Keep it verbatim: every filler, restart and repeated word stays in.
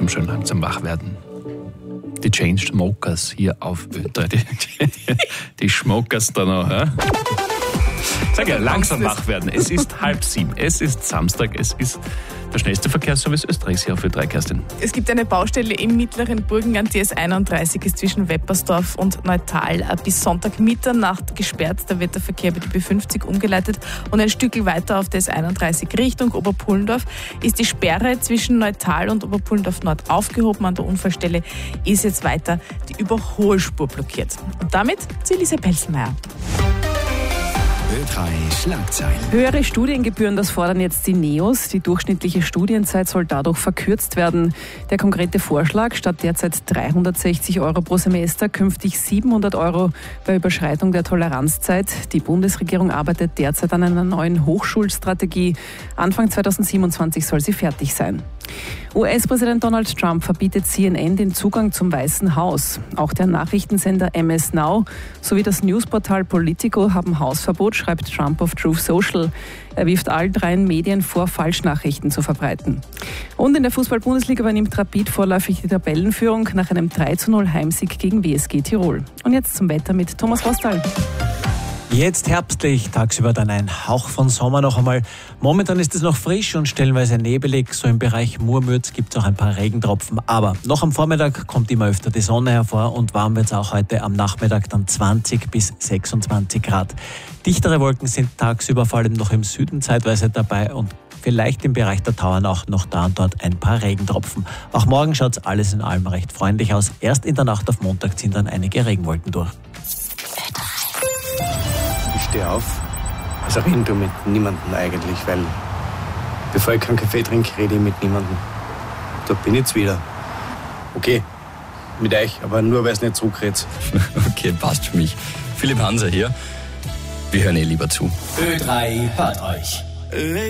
zum schön langsam wach werden. Die Chainsmokers hier auf Ö drei. Die, die, die Smokers da noch. Ja? Sag ja, langsam wach werden. Es ist halb sieben. Es ist Samstag. Es ist der schnellste Verkehrsservice Österreichs hier auf Ö drei, Kerstin. Es gibt eine Baustelle im mittleren Burgenland. Die S einunddreißig ist zwischen Weppersdorf und Neutal bis Sonntag Mitternacht gesperrt. Da wird der Verkehr über die B fünfzig umgeleitet. Und ein Stück weiter auf der S einunddreißig Richtung Oberpullendorf ist die Sperre zwischen Neutal und Oberpullendorf Nord aufgehoben. An der Unfallstelle ist jetzt weiter die Überholspur blockiert. Und damit zu Elise Pelzmeier. Ö drei Schlagzeilen. Höhere Studiengebühren, das fordern jetzt die Neos. Die durchschnittliche Studienzeit soll dadurch verkürzt werden. Der konkrete Vorschlag, statt derzeit dreihundertsechzig Euro pro Semester, künftig siebenhundert Euro bei Überschreitung der Toleranzzeit. Die Bundesregierung arbeitet derzeit an einer neuen Hochschulstrategie. Anfang zweitausendsiebenundzwanzig soll sie fertig sein. U S-Präsident Donald Trump verbietet C N N den Zugang zum Weißen Haus. Auch der Nachrichtensender M S Now sowie das Newsportal Politico haben Hausverbot, schreibt Trump auf Truth Social. Er wirft allen dreien Medien vor, Falschnachrichten zu verbreiten. Und in der Fußball-Bundesliga übernimmt Rapid vorläufig die Tabellenführung nach einem drei zu null Heimsieg gegen W S G Tirol. Und jetzt zum Wetter mit Thomas Rostal. Jetzt herbstlich, tagsüber dann ein Hauch von Sommer noch einmal. Momentan ist es noch frisch und stellenweise nebelig. So im Bereich Murmürz gibt es auch ein paar Regentropfen. Aber noch am Vormittag kommt immer öfter die Sonne hervor und warm wird es auch heute am Nachmittag dann zwanzig bis sechsundzwanzig Grad. Dichtere Wolken sind tagsüber vor allem noch im Süden zeitweise dabei und vielleicht im Bereich der Tauern auch noch da und dort ein paar Regentropfen. Auch morgen schaut es alles in allem recht freundlich aus. Erst in der Nacht auf Montag ziehen dann einige Regenwolken durch. Ich stehe auf, also reden du mit niemandem eigentlich, weil bevor ich keinen Kaffee trinke, rede ich mit niemandem. Da bin ich jetzt wieder. Okay, mit euch, aber nur, weil es nicht zurückredet. Okay, passt für mich. Philipp Hanser hier. Wir hören eh lieber zu. Ö drei hört euch.